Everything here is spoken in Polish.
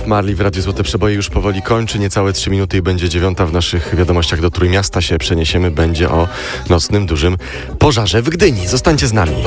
Bob Marley w Radiu Złote Przeboje już powoli kończy. Niecałe 3 minuty i będzie 9. W naszych wiadomościach do Trójmiasta się przeniesiemy. Będzie o nocnym, dużym pożarze w Gdyni. Zostańcie z nami.